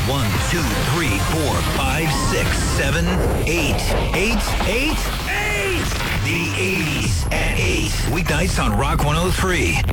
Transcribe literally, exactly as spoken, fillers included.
One, two, three, four, five, six, seven, eight. Eight, eight, eight! The eighties at eight. Weeknights on Rock one oh three.